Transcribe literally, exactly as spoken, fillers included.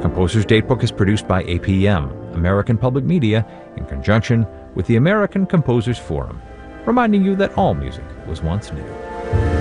Composer's Datebook is produced by A P M, American Public Media, in conjunction with the American Composers Forum, reminding you that all music was once new.